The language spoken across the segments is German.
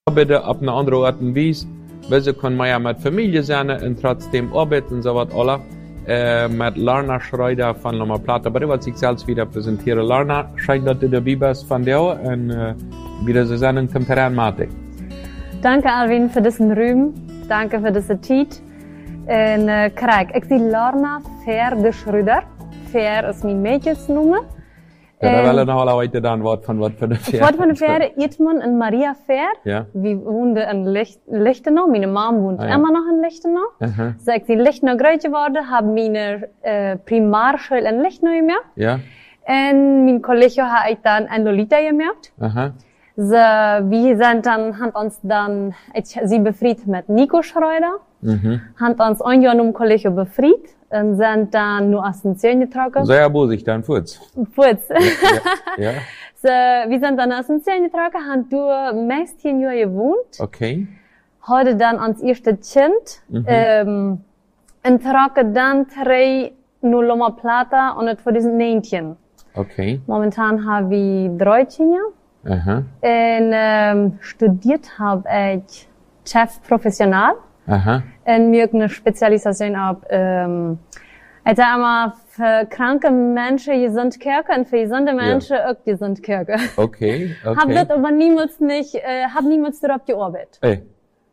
arbeiten auf eine andere Art und Weise. Wir können ja mit Familie sein und trotzdem arbeiten und so was alles. Mit Lorna Schreuder von Loma Plata, aber was ich selbst wieder präsentiere. Lorna, schön, dass du dabei bist von dir und wieder so eine Temperamatik. Danke Alvin für diesen Ruhm, danke für diese Zeit. En kijk, ik zie Lorna Ver de Schreuder. Ver is mijn meisjesnummer. Ja, da wollen wir noch heute dann Wort von der Ver. Wort von der Ver, Edmund und Maria Ver. Ja. Wir wohnen in Lichtenau. Meine Mom wohnt immer noch in Lichtenau. So, ich bin in Lichtenau groß geworden, habe meine Primarschule in Lichtenau gemacht. Ja. Und mein Kollege habe ich dann in Lolita gemacht. Aha. So, wir sind dann, haben uns dann, sie befried mit Nico Schreuder. Haben uns ein Jahr um Kollege befried. Und sind dann nur aus den Zähnen getragen. Sehr bosig dann, Furz. Furz. Ja. So, wir sind dann aus den Zähnen getragen, haben durch meist 10 Jahre gewohnt. Okay. Heute dann ans erste Kind. Und tragen dann 3 nur Loma Plata und 2019. Okay. Momentan habe ich 3 Kinder. Aha. Und studiert habe ich Chef professional. Aha. En mir eine Spezialisation auf, ich sag mal, für kranke Menschen gesund Kirche und für gesunde Menschen auch gesund Kirche. Okay, okay. Hab das aber niemals darauf gearbeitet. Ey,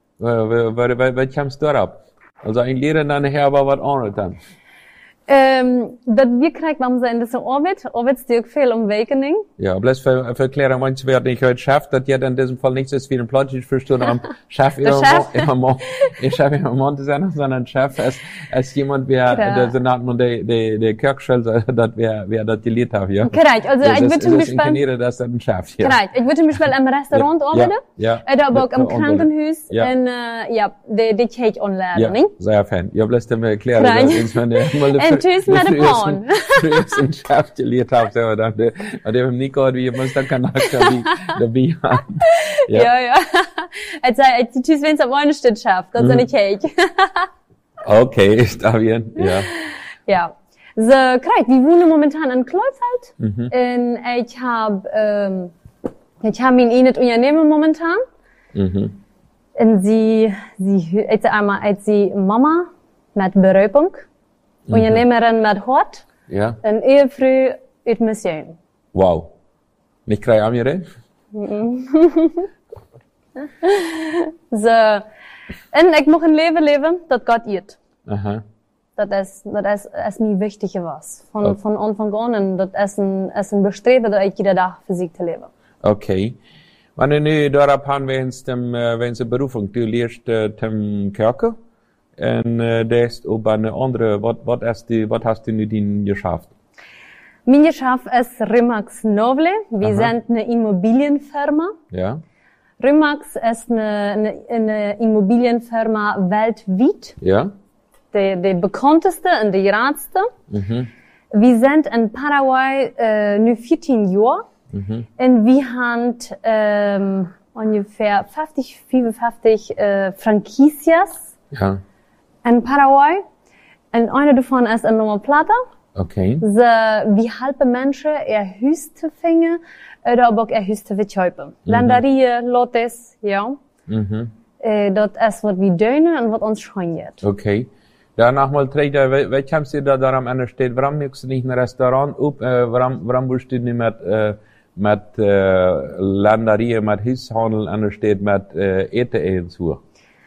was kommst du darauf? Also ein Lehrer dann nachher aber was anderes dann. Dat wir kriegt, warum sie in dieser Arbeitsstück viel Awakening. Ja, bloß für erklären, manche werden nicht heute schafft, dass ja dann in diesem Fall nichts ist wie ein Plötzlich für Stunden am Chef ich habe immer Monte sein, sondern Chef als jemand, der Senat und der Kirchschule, dass wer das gelehrt hat, ja. Korrekt, also ich würde zum Beispiel, Ingenieur, das ist ein Chef, ja. Korrekt, ich würde zum Beispiel im Restaurant arbeiten. Ja. Oder aber auch im Krankenhaus, und, die Cake anlernen, ja, sehr fan. Ja, bloß dann erklären, tschüss mit der Porn. Frühest in Chef gelehrt habe, so, dann, der Nico, wie muss dann kann dabei haben. Ja. Also, tschüss, wenn's am einen Stück schafft, das ist eine Cake. Okay, ist da wieder, ja. Ja. So, korrekt, wir wohnen momentan in Kleufeld. Und ich hab mein eigenes Unternehmen momentan. Und sie, als sie Mama mit Berufung. Unternehmerin mit Hort. Ja. En Ehefrau uit Mission. Wow. Nicht gleich am Gerät? So. En ich muss ein Leben leben, das Gott irrt. Aha. Das ist mir wichtig was. Von Anfang an. Und das ist ein Bestreben, dass ich jeden Tag für sich zu leben. Okay. Wenn du nu darauf haben, wenn es Berufung, du lehrst, Kirche. En das ist op eine andere, was hast du nu din geschafft? Mein Geschäft ist Remax Noble. Wir sind eine Immobilienfirma. Ja. Remax ist eine Immobilienfirma weltweit. Ja. Die bekannteste und die größte. Wir sind in Paraguay nu 14 Jahre. Und wir haben ungefähr 55 Franquicias. Ja. In Paraguay. Und eine davon ist in Loma Plata. Okay. So, wie halbe Menschen Huis te vinden, oder aber auch Huis te verkaufen. Landerie, Lotes, ja. Das ist, was wir tun und was uns schoniert. Okay. Danach mal treten, wie kommst du da daran an der Stadt? Warum möchtest du nicht ein Restaurant auf? Warum willst du nicht mit Landerie, mit Huishandel an der Stadt, mit Eten zu?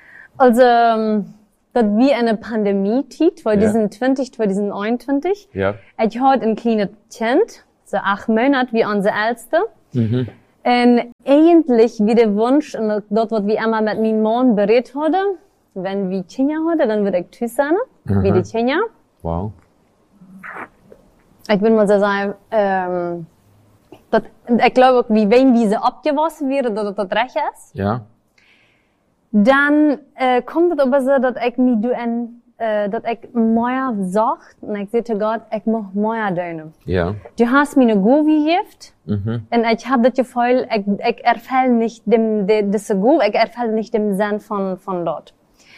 Also, dat wie eine Pandemie-Tit, weil diesen 2021. Ja. Ich hatte ein kleines Kind, so 8 Monate wie unser Älteste. Und eigentlich wie der Wunsch, und dort, was wir immer mit meinem Mann berät hatten, wenn wir Kinder hatten, dann würde ich tschüss sein, wie die Kinder. Wow. Ich will mal so sagen, ich glaube, wie wenn diese abgewaschen wird, dass das recht ist. Ja. Dann kommt es aber so, dass ich mich dass ich mehr sagt, und ich sage Gott, ich muss mehr tun. Ja. Du hast mir eine Govi gift, und ich habe das Gefühl, ich erfülle nicht diese Govi, ich erfülle nicht den Sinn von dort.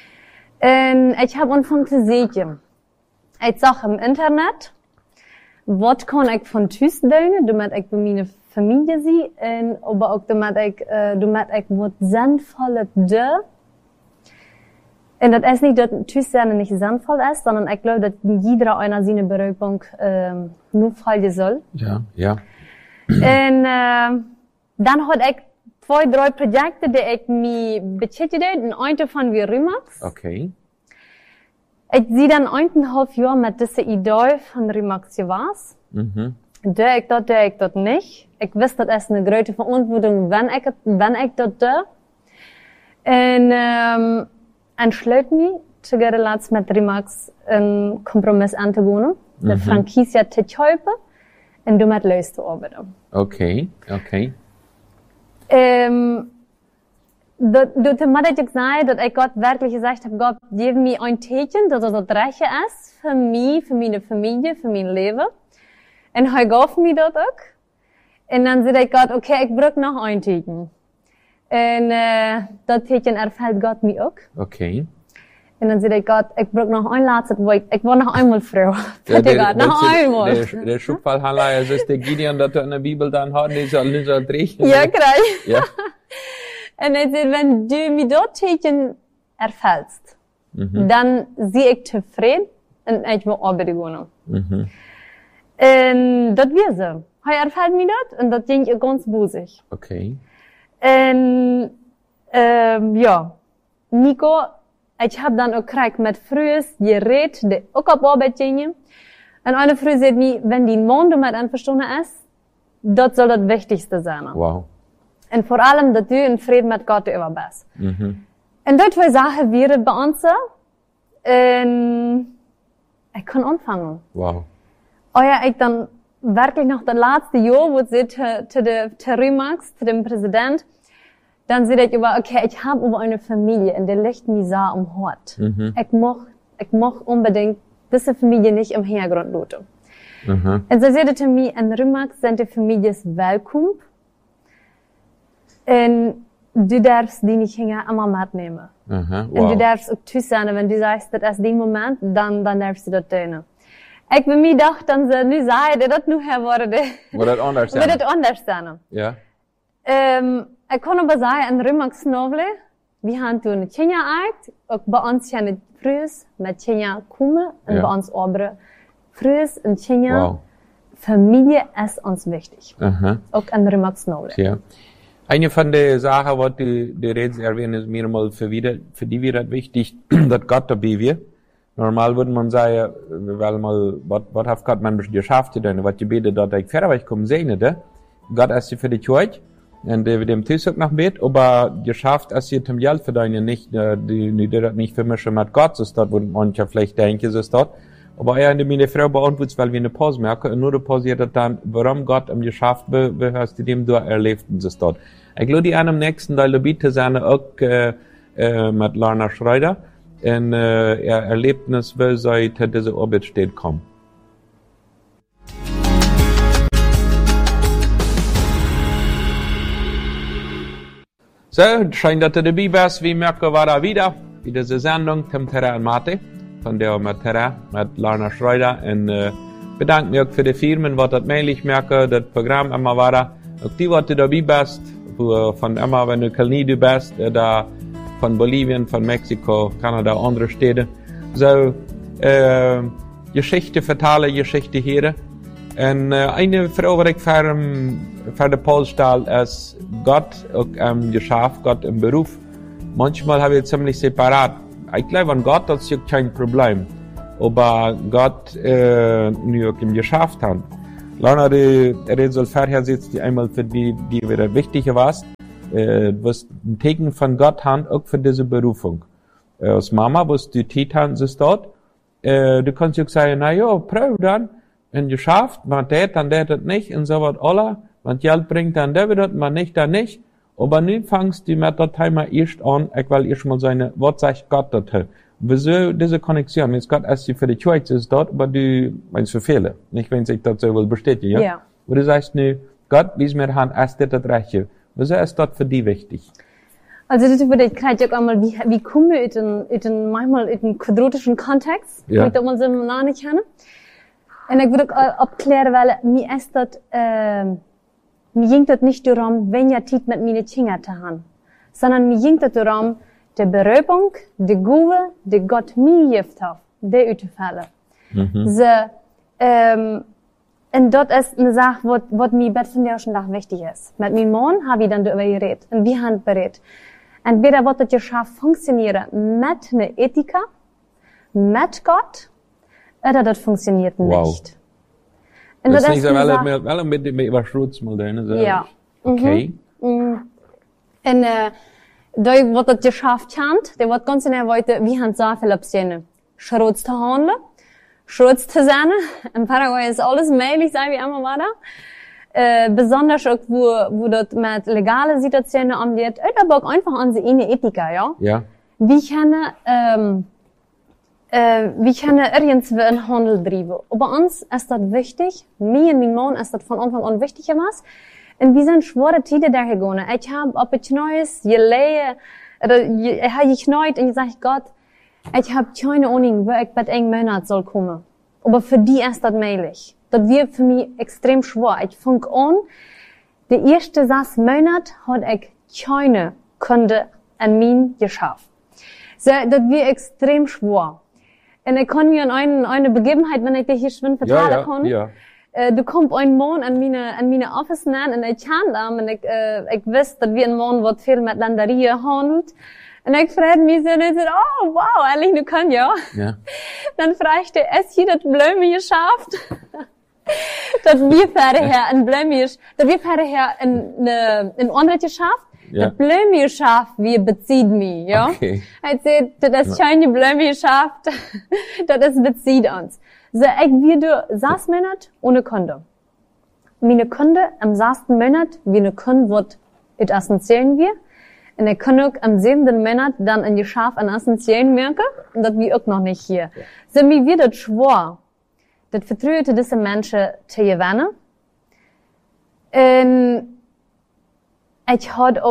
Und ich habe angefangen zu sehen. Ich sag im Internet, was kann ich von Tüß tun, damit ich bei meinen familie zie, en aber ook doordat ik wat zinvolle doe. En dat is niet dat thuiszijn niet zinvol is, sondern ik geloof dat jeder einer zijn beroeping nu volgen zal. Ja. En dan had ik 2, 3 projecten die ik me beschäftigde. En een daarvan weer Remax. Okay. Ik zie dan 1,5 jaar met deze idee van Remax geweest. Doe ik dat niet. Ik wist dat is een grote verantwoording wanneer ik dat doe. En sluit me together laatst met Remax een compromis aan te gaan. De franchise te kopen en door met luis te arbeiden. Okay. Doordat ik zei dat ik God werkelijk gezegd heb, God, geef me een teken dat het rechtje is voor mij, voor mijn familie, voor mijn leven. En hij gaf me dat ook. En dan zei ik God, oké, ik brug nog een teken. En dat teken ervalt God me ook. Okay. En dan zei ik God, ik brug nog een laatste woord. Ik wil nog eenmaal vrouw. Nog eenmaal. De Schubfallhandler, es ist der Gideon, dat er in der Bibel dann hat, die soll nicht so drehen. Ja, krijg. Ja. En hij zei, wenn du me dat teken ervalt, dan zie ik tevreden en ik wil arbeiden gaan. En dat weer zo. Hij ervalt me dat en dat denk ik ganz boezig. Okay. En ja, Nico, ik heb dan ook krijg met vrouwen gereed die ook op arbeid gingen. En een vrouw zei me, wenn die man damit einverstanden is, dat zal het wichtigste zijn. Wow. En voor allem dat u in vrede met God over bent. En dat twee zaken weer bij ons. En ik kan aanvangen. Wow. Oh ja, ik dan werkelijk nog dat laatste jaar, wo zit te Remax, te dem president, dan zei ik over, oké, ik heb over een familie en die ligt me zo om hart. Ik mag unbedingt deze familie niet im Hintergrund laten. En ze zeiden te mij, in Remax zijn de families welkom. En du darfst die niet allemaal metnemen. Wow. En du darfst ook thuis zijn, wenn du zegt dat is die moment, dan darfst du dat doen. Ik bij mij dacht dan ze nu zei dat nu herworden. Wil dat anders zijn? Wil dat anders zijn. Ja. Ik kon aber zeggen, in Remax Snovle, we gaan toen een Kenia uit, ook bij ons zijn het vrouwen met Kenia komen, en bij ons andere vrouwen in Kenia. Wow. Familie is ons wichtig. Ook in Remax Snovle. Ja. Eine von den Sachen, was die Reds erwähnen, ist mir mal für die wieder wichtig, dass Gott dabei wird. Normal würde man sagen, weil mal, was hat Gott man geschafft, denn was gebetet, dass ich fertig komme, segnete. Gott ist für die Kirche. Und wir dem Tisch nach Bet, aber geschafft ist hier zum Geld für deine nicht, die das nicht für mich mit Gott ist, dort, wo manche vielleicht denken, ist dort. Aber er hat meine Frau beantwortet, weil wir eine Pause merken, und nur die Pause hat dann, warum Gott geschafft, behörst du dem du erlebt, ist dort. Ich glaube, die am nächsten Teil dabei zu sein, auch, mit Lorna Schreider, und, Erlebnis, wie seit diese Arbeit steht, kommen. So, scheint, dass du dabei bist, wie merken wir da wieder diese Sendung, Tim Terra und Mate, von der mit Terra, mit Lorna Schreider, und, bedanke mich auch für die Firmen, was das möglich merke, das Programm immer war, auch die, was du dabei bist, von immer, wenn du Kalnidu bist, da, von Bolivien, von Mexiko, Kanada, andere Städte. So, Geschichte vertalen, Geschichte hier. Und eine Frage, die ich für den Polstal ist, Gott auch geschafft, Gott im Beruf. Manchmal habe ich ziemlich separat. Ich glaube an Gott, das ist kein Problem. Aber Gott nu auch ihm geschafft hat. Lorna, die Resultat her sitzt, die einmal für die wieder wichtiger war. Was ein Teken von Gott haben, auch für diese Berufung. Als Mama, was die Tit haben, ist dort. Du kannst auch sagen, na ja, prüf dann. Und geschafft, man dann das nicht, und so was alle. Man Geld bringt, dann der wird man nicht, dann nicht. Aber nun fangst du mit der Timer erst an, ich will erst mal seine, was sagt Gott dort? Wieso diese Konnexion? Jetzt Gott erst für die Kirche ist dort, aber du meinst für Fehler. Nicht, wenn sich das so will bestätigen, ja? Ja. Wo du sagst, nu, Gott, wie es mir haben, erst das Rechte. Wieso ist das für die wichtig? Also, das würde ich gleich auch einmal, wie kommen wir manchmal in den quadratischen Kontext? Ja. Ich mal so nah nicht kennen. Und ich würde auch abklären, weil mir ist das, mir ging het niet darum, weniger Zeit mit meine Kinder zu haben, sondern mir ging het darum, de Berufung, de Gabe, die Gott mir geeft hat, die uit te vallen. En dat is een zaak wat mij bij vandaag wichtig is. Met mijn man hebben we dan darüber geredet. En we hebben het bereid. Entweder wird das Geschäft funktionieren mit einer Ethika, mit Gott, oder das funktioniert nicht. Und das ist nicht so, wel een beetje wat schrotsmodellen. Ja. Okay. En da wordt het Geschäft hand, da wird ganz genau weiter, wir haben so viele Optionen. Schrots zu handeln, Schrots zu sein. In Paraguay ist alles möglich, sagen wir immer weiter. Besonders auch, wo das mit legalen Situationen angeht, aber auch einfach unsere eigene Ethika, ja? Ja. Wir können irgendwo einen Handel treiben. Aber uns ist das wichtig, mir und mein Mann ist das von Anfang an wichtig gewesen. Und wir sind schwere Zeiten da gegangen. Ich habe auf etwas Neues gelegen, ich habe geknallt und gesagt, Gott, ich habe keine Ahnung, wo ich bei einem Monat soll kommen. Aber für die ist das möglich. Das wird für mich extrem schwer. Ich fang an, die erste 6 Monate hat ich keine Kunde an mir geschafft. So, das wird extrem schwer. Und ich kann mir an eine Begebenheit, wenn ich dir hier schwinn vertellen kann. Ja. Du kommst ein Mann an meine Office nennen und ich kann da, und ich wusste, dass wir ein Mann, was viel mit Landerie handelt. Und ich frage mich so, und ich so, oh, wow, ehrlich, du kannst ja. Dann fragte ich, ist hier das Blöme geschafft? Dat wir vorher ein Blömisch, dat wir vorher ein anderes geschafft. Ja. Das Blömisch geschafft, wie bezieht mich, ja? Okay. Ich seh, das ist keine Blömisch geschafft, das bezieht uns. So, ich würde 6 Monate ohne Kunde. Meine Kunde am 6. Monat, wie eine Kunde wird, it essentiellen wir. Und ich kann auch am 7. Monat dann ein Geschäft an essentiellen merken, und das wir auch noch nicht hier. So, mir wird das schwer. Dat vertrouwen te deze mensen te gewinnen. En ik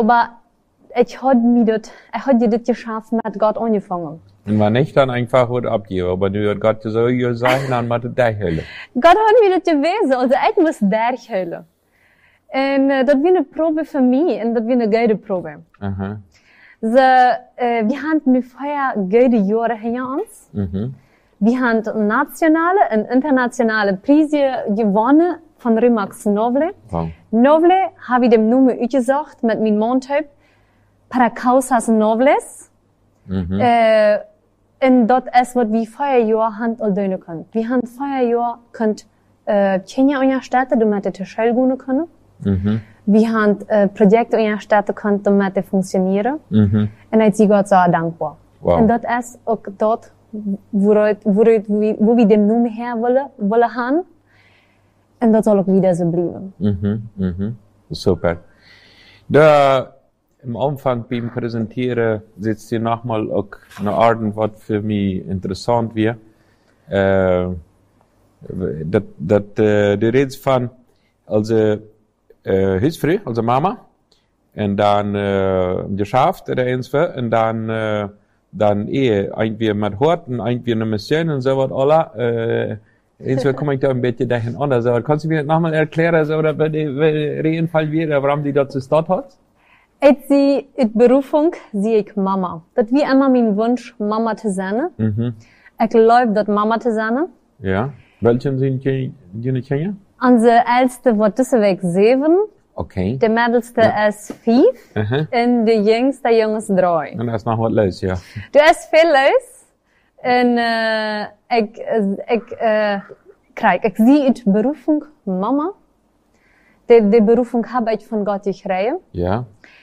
had dit Geschäft mit Gott angefangen. Und war nicht dann einfach gut abgeben, aber du hat Gott so gesagt, dann macht es dich hören. Gott hat mir das gewesen, also ich muss dich hören. En dat was eine Probe für mich, und das war eine gute Probe. Aha. So, wir haben nu vorher gute Jahre hinter uns. Wir haben nationale und internationale Preise gewonnen von Remax Noble. Wow. Noble habe ich dem Namen uitgezocht met mijn mondheup. Para causas nobles. En dat is wat we 4 jaar hand al doen kunnen. We hebben 4 jaar kunt Kenia ondersteunen, door met de school gaan kunnen. We hebben projecten ondersteunen kunnen, om met te functioneren. En ik zie God zo dankbaar. Wow. En dat is ook dat wo wir dem Namen her wollen haben. Und das soll auch wieder so bleiben. Super. Da, im Anfang beim Präsentieren sitzt hier nochmal auch eine Art, was für mich interessant wird. Du redest von, also, Hilfsfrau, also Mama. Und dann, Geschäft oder eins, und dann irgendwie mit Horten, irgendwie eine Mission und so was alle. Insofern komme ich da ein bisschen dahin an. Also, kannst du mir nochmal erklären, so, oder Reihenfall wieder, warum die das gestartet hat? Ich sehe, die Berufung sehe ich Mama. Das wie immer mein Wunsch, Mama zu sein. Ich glaube, dass Mama zu sein. Ja. Welchen sind die Kinder? Unsere älteste wird diese Weg 7. Okay. De middelste is 5 en de jongste jongens 3. En dat is nog wat leus, ja. Er is veel leus. En ik zie het Berufung Mama. De Berufung heb ik van God gekregen. Ja.